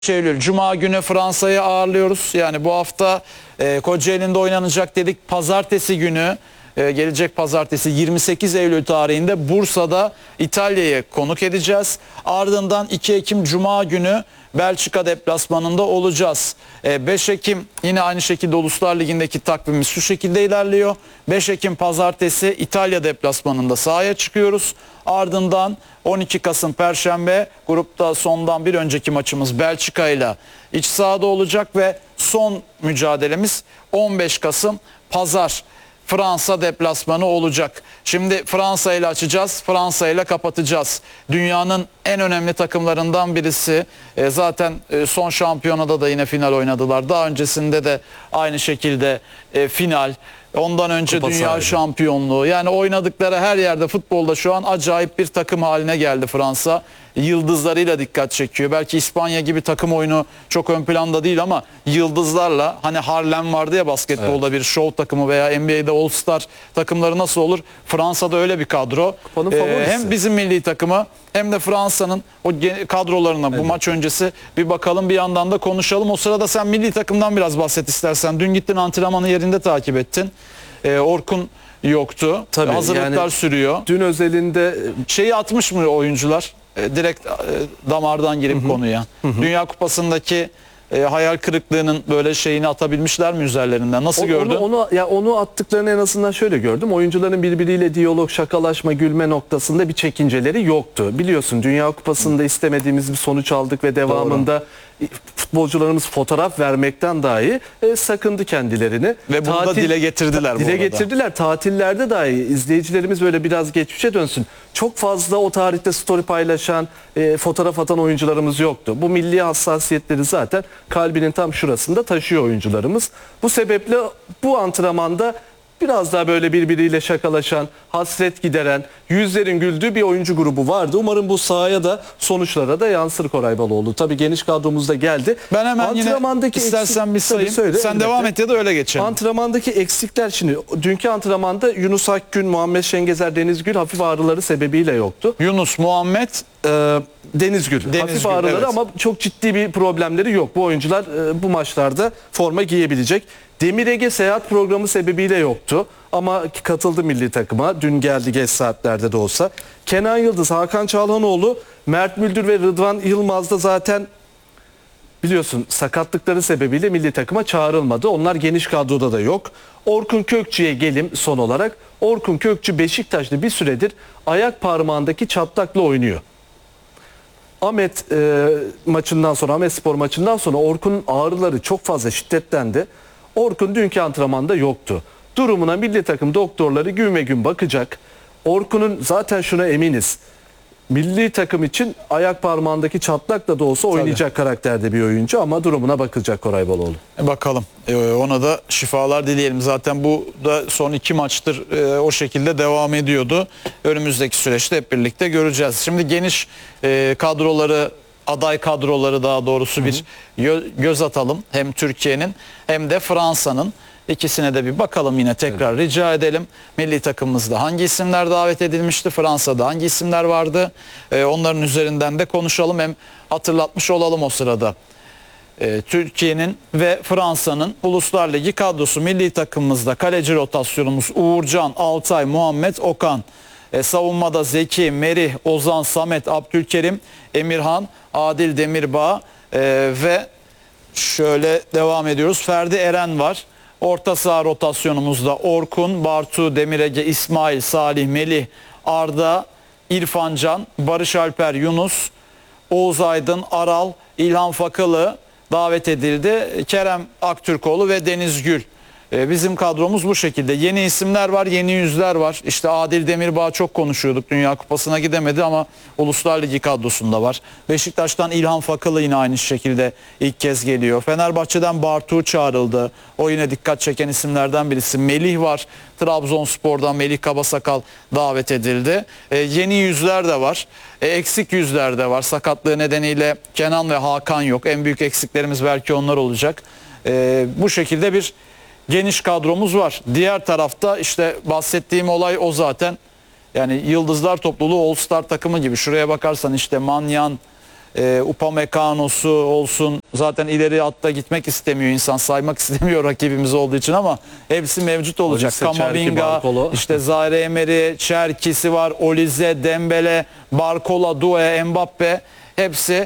Eylül Cuma günü Fransa'yı ağırlıyoruz. Yani bu hafta Kocaeli'nde oynanacak dedik. Pazartesi günü gelecek pazartesi 28 Eylül tarihinde Bursa'da İtalya'yı konuk edeceğiz. Ardından 2 Ekim Cuma günü Belçika deplasmanında olacağız. 5 Ekim yine aynı şekilde Uluslar Ligi'ndeki takvimimiz şu şekilde ilerliyor. 5 Ekim pazartesi İtalya deplasmanında sahaya çıkıyoruz. Ardından 12 Kasım Perşembe grupta sondan bir önceki maçımız Belçika ile iç sahada olacak ve son mücadelemiz 15 Kasım Pazar Fransa deplasmanı olacak. Şimdi Fransa ile açacağız, Fransa ile kapatacağız. Dünyanın en önemli takımlarından birisi. Zaten son şampiyonada da yine final oynadılar. Daha öncesinde de aynı şekilde final. Ondan önce Kupa dünya sahibi. şampiyonluğu. Yani oynadıkları her yerde futbolda şu an acayip bir takım haline geldi Fransa. Yıldızlarıyla dikkat çekiyor. Belki İspanya gibi takım oyunu çok ön planda değil ama yıldızlarla, hani Harlem vardı ya basketbolda, bir show takımı veya NBA'de All Star takımları nasıl olur? Fransa'da öyle bir kadro. Kupanın favorisi. Hem bizim milli takımı hem de Fransa'nın o kadrolarına bu maç öncesi bir bakalım, bir yandan da konuşalım. O sırada sen milli takımdan biraz bahset istersen. Dün gittin, antrenmanı yerinde takip ettin. Orkun yoktu. Tabii, hazırlıklar yani sürüyor. Dün özelinde Şeyi atmış mı oyuncular? Direkt damardan girip konuya. Dünya Kupası'ndaki hayal kırıklığının böyle şeyini atabilmişler mi üzerlerinden? Nasıl gördün? onu attıklarını en azından şöyle gördüm. Oyuncuların birbiriyle diyalog, şakalaşma, gülme noktasında bir çekinceleri yoktu. Biliyorsun Dünya Kupası'nda istemediğimiz bir sonuç aldık ve devamında futbolcularımız fotoğraf vermekten dahi sakındı kendilerini. Ve bunu da dile getirdiler bu Dile arada. getirdiler. Tatillerde dahi izleyicilerimiz böyle biraz geçmişe dönsün. Çok fazla o tarihte story paylaşan, fotoğraf atan oyuncularımız yoktu. Bu milli hassasiyetleri zaten kalbinin tam şurasında taşıyor oyuncularımız. Bu sebeple bu antrenmanda biraz daha böyle birbiriyle şakalaşan, hasret gideren, yüzlerin güldüğü bir oyuncu grubu vardı. Umarım bu sahaya da, sonuçlara da yansır Koray Baloğlu. Tabii geniş kadromuzda geldi. Ben hemen yine istersen bir sayayım. Söyle, sen elbette. devam et ya da öyle geçelim. Antrenmandaki eksikler, şimdi dünkü antrenmanda Yunus Akgün, Muhammed Şengezer, Deniz Gül hafif ağrıları sebebiyle yoktu. Yunus, Muhammed, Deniz Gül hafif Gül, ağrıları, evet. ama çok ciddi bir problemleri yok. Bu oyuncular bu maçlarda forma giyebilecek. Demir Ege seyahat programı sebebiyle yoktu ama katıldı milli takıma. Dün geldi geç saatlerde de olsa. Kenan Yıldız, Hakan Çalhanoğlu, Mert Müldür ve Rıdvan Yılmaz da zaten biliyorsun sakatlıkları sebebiyle milli takıma çağrılmadı. Onlar geniş kadroda da yok. Orkun Kökçü'ye gelim son olarak. Orkun Kökçü Beşiktaş'ta bir süredir ayak parmağındaki çatlakla oynuyor. Ahmet Spor maçından sonra Orkun'un ağrıları çok fazla şiddetlendi. Orkun dünkü antrenmanda yoktu. Durumuna milli takım doktorları gün ve gün bakacak. Orkun'un zaten şuna eminiz. Milli takım için ayak parmağındaki çatlakla da olsa oynayacak karakterde bir oyuncu, ama durumuna bakılacak Koray Baloğlu. Bakalım. Ona da şifalar dileyelim. Zaten bu da son 2 maçtır o şekilde devam ediyordu. Önümüzdeki süreçte hep birlikte göreceğiz. Şimdi geniş kadroları, aday kadroları daha doğrusu bir göz atalım. Hem Türkiye'nin hem de Fransa'nın. İkisine de bir bakalım, yine tekrar rica edelim. Milli takımımızda hangi isimler davet edilmişti? Fransa'da hangi isimler vardı? Onların üzerinden de konuşalım. Hem hatırlatmış olalım o sırada. Türkiye'nin ve Fransa'nın Uluslar Ligi kadrosu. Milli takımımızda kaleci rotasyonumuz Uğurcan, Altay, Muhammed, Okan. Savunmada Zeki, Merih, Ozan, Samet, Abdülkerim, Emirhan, Adil Demirbağ ve şöyle devam ediyoruz. Ferdi Eren var. Orta saha rotasyonumuzda Orkun, Bartu, Demir Ege, İsmail, Salih, Melih, Arda, İrfan Can, Barış Alper, Yunus, Oğuz Aydın, Aral, İlhan Fakalı davet edildi. Kerem Aktürkoğlu ve Deniz Gül. Bizim kadromuz bu şekilde. Yeni isimler var, yeni yüzler var. İşte Adil Demirbağ çok konuşuyorduk. Dünya Kupası'na gidemedi ama Uluslar Ligi kadrosunda var. Beşiktaş'tan İlhan Fakalı yine aynı şekilde ilk kez geliyor. Fenerbahçe'den Bartu çağrıldı. O yine dikkat çeken isimlerden birisi. Melih var. Trabzonspor'dan Melih Kabasakal davet edildi. Yeni yüzler de var. Eksik yüzler de var. Sakatlığı nedeniyle Kenan ve Hakan yok. En büyük eksiklerimiz belki onlar olacak. Bu şekilde bir geniş kadromuz var. Diğer tarafta işte bahsettiğim olay o zaten. Yani yıldızlar topluluğu All Star takımı gibi. Şuraya bakarsan işte Manyan, Upamecano'su olsun, zaten ileri hatta gitmek istemiyor insan, saymak istemiyor rakibimiz olduğu için, ama hepsi mevcut olacak. Olise, Cherki, Kamavinga, Barcola. işte Zaire Emery, Cherki'si var, Olise, Dembele, Barcola, Doué, Mbappe, hepsi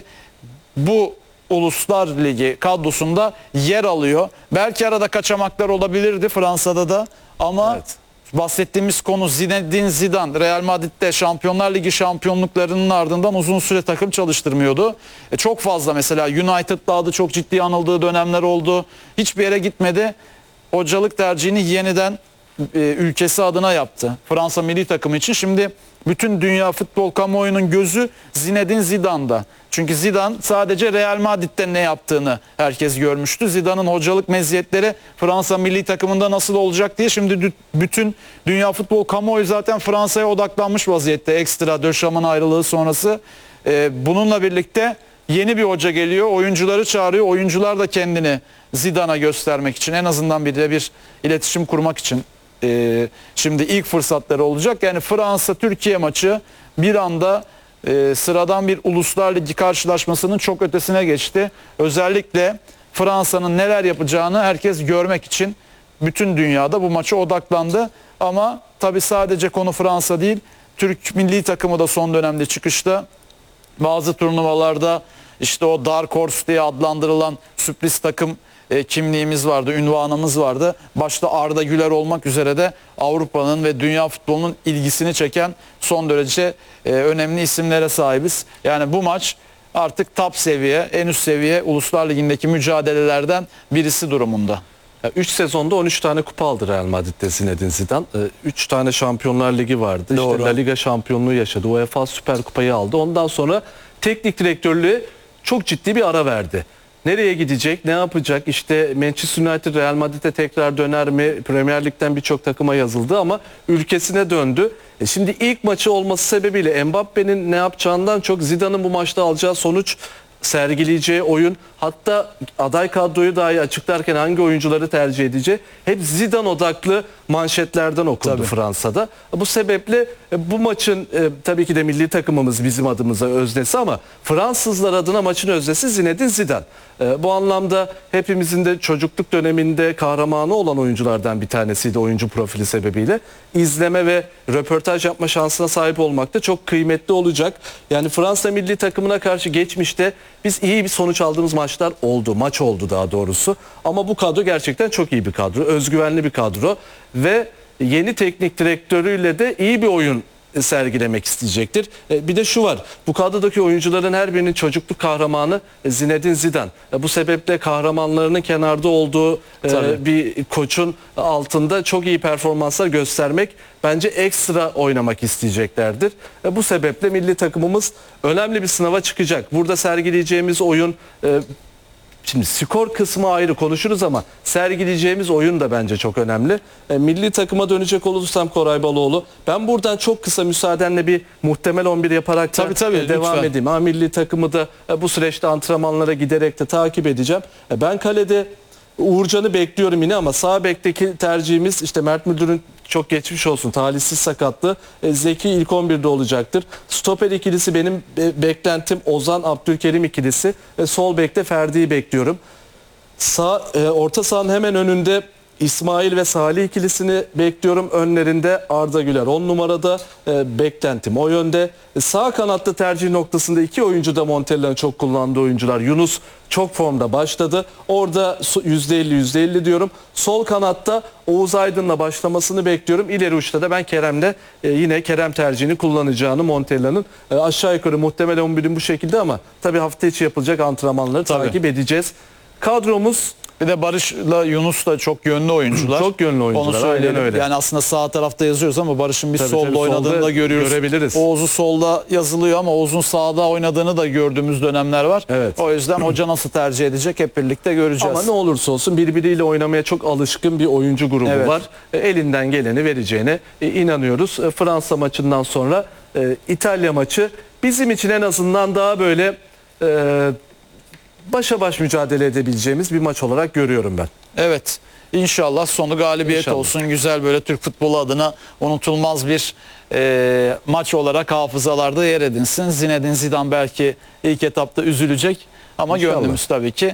bu Uluslar Ligi kadrosunda yer alıyor. Belki arada kaçamaklar olabilirdi Fransa'da da, ama Evet. bahsettiğimiz konu Zinedine Zidane. Real Madrid'de Şampiyonlar Ligi şampiyonluklarının ardından uzun süre takım çalıştırmıyordu. Çok fazla mesela United'da adı çok ciddi anıldığı dönemler oldu. Hiçbir yere gitmedi. Hocalık tercihini yeniden ülkesi adına yaptı. Fransa milli takımı için. Şimdi bütün dünya futbol kamuoyunun gözü Zinedine Zidane'da. Çünkü Zidane sadece Real Madrid'de ne yaptığını herkes görmüştü. Zidane'ın hocalık meziyetleri Fransa milli takımında nasıl olacak diye şimdi bütün dünya futbol kamuoyu zaten Fransa'ya odaklanmış vaziyette. Ekstra Döşam'ın ayrılığı sonrası. Bununla birlikte yeni bir hoca geliyor. Oyuncuları çağırıyor. Oyuncular da kendini Zidane'a göstermek için, en azından bir iletişim kurmak için şimdi ilk fırsatları olacak. Yani Fransa-Türkiye maçı bir anda sıradan bir Uluslar Ligi karşılaşmasının çok ötesine geçti. Özellikle Fransa'nın neler yapacağını herkes görmek için bütün dünyada bu maça odaklandı. Ama tabii sadece konu Fransa değil. Türk milli takımı da son dönemde çıkışta. Bazı turnuvalarda işte o Dark Horse diye adlandırılan sürpriz takım kimliğimiz vardı, ünvanımız vardı. Başta Arda Güler olmak üzere de Avrupa'nın ve dünya futbolunun ilgisini çeken son derece önemli isimlere sahibiz. Yani bu maç artık top seviye, en üst seviye Uluslar Ligi'ndeki mücadelelerden birisi durumunda. 3 sezonda 13 tane kupa aldı Real Madrid'de Zinedine Zidane. 3 tane Şampiyonlar Ligi vardı. Doğru. İşte La Liga şampiyonluğu yaşadı. UEFA Süper Kupayı aldı. Ondan sonra teknik direktörlüğe çok ciddi bir ara verdi. Nereye gidecek, ne yapacak? İşte Manchester United, Real Madrid'e tekrar döner mi? Premier Lig'den birçok takıma yazıldı ama ülkesine döndü. Şimdi ilk maçı olması sebebiyle Mbappe'nin ne yapacağından çok Zidane'ın bu maçta alacağı sonuç, sergileyeceği oyun, hatta aday kadroyu dahi açıklarken hangi oyuncuları tercih edeceği hep Zidane odaklı manşetlerden okundu Tabii. Fransa'da. Bu sebeple bu maçın tabii ki de milli takımımız bizim adımıza öznesi, ama Fransızlar adına maçın öznesi Zinedine Zidane. Bu anlamda hepimizin de çocukluk döneminde kahramanı olan oyunculardan bir tanesiydi, oyuncu profili sebebiyle. İzleme ve röportaj yapma şansına sahip olmak da çok kıymetli olacak. Yani Fransa milli takımına karşı geçmişte biz iyi bir sonuç aldığımız maçlar oldu. Maç oldu daha doğrusu. Ama bu kadro gerçekten çok iyi bir kadro. Özgüvenli bir kadro. Ve yeni teknik direktörüyle de iyi bir oyun sergilemek isteyecektir. Bir de şu var. Bu kadrodaki oyuncuların her birinin çocukluk kahramanı Zinedine Zidane. Bu sebeple kahramanlarının kenarda olduğu bir koçun altında çok iyi performanslar göstermek, bence ekstra oynamak isteyeceklerdir. Bu sebeple milli takımımız önemli bir sınava çıkacak. Burada sergileyeceğimiz oyun, şimdi skor kısmı ayrı konuşuruz ama sergileyeceğimiz oyun da bence çok önemli. Milli takıma dönecek olursam Koray Baloğlu, ben buradan çok kısa müsaadenle bir muhtemel 11 yaparak da Tabii, devam lütfen. edeyim. Milli takımı da bu süreçte antrenmanlara giderek de takip edeceğim. Ben kalede Uğurcan'ı bekliyorum yine, ama sağ bekteki tercihimiz işte Mert Müldür'ün, çok geçmiş olsun, talihsiz sakatlı. Zeki ilk 11'de olacaktır. Stoper ikilisi benim beklentim Ozan Abdülkerim ikilisi. Sol bekte Ferdi'yi bekliyorum. Orta sahanın hemen önünde İsmail ve Salih ikilisini bekliyorum. Önlerinde Arda Güler 10 numarada, beklentim o yönde. Sağ kanatta tercih noktasında iki oyuncu da Montella'nın çok kullandığı oyuncular. Yunus çok formda başladı. Orada %50 diyorum. Sol kanatta Oğuz Aydın'la başlamasını bekliyorum. İleri uçta da ben Kerem'le yine Kerem tercihini kullanacağını Montella'nın, aşağı yukarı muhtemelen 11'in bu şekilde, ama tabii hafta içi yapılacak antrenmanları takip edeceğiz. Kadromuz, Bir de Barış'la Yunus da çok yönlü oyuncular. Çok yönlü oyuncular, Onu söyleyelim. aynen öyle. Yani aslında sağ tarafta yazıyoruz ama Barış'ın bir Tabii, solda tabii, oynadığını solda da görüyoruz. görebiliriz. Oğuz'u solda yazılıyor ama Oğuz'un sağda oynadığını da gördüğümüz dönemler var. Evet. O yüzden hoca nasıl tercih edecek hep birlikte göreceğiz. ama ne olursa olsun birbiriyle oynamaya çok alışkın bir oyuncu grubu Evet. var. Elinden geleni vereceğine inanıyoruz. Fransa maçından sonra İtalya maçı bizim için en azından daha böyle başa baş mücadele edebileceğimiz bir maç olarak görüyorum ben. Evet. İnşallah sonu galibiyet İnşallah. olsun. Güzel böyle Türk futbolu adına unutulmaz bir maç olarak hafızalarda yer edinsin. Zinedine Zidane belki ilk etapta üzülecek ama İnşallah. gönlümüz tabii ki